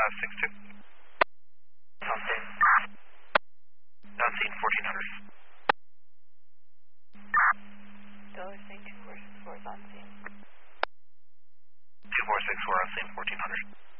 562. On scene. On scene 1400. Dollar saying 2464 is on scene. 2464 on scene 1400.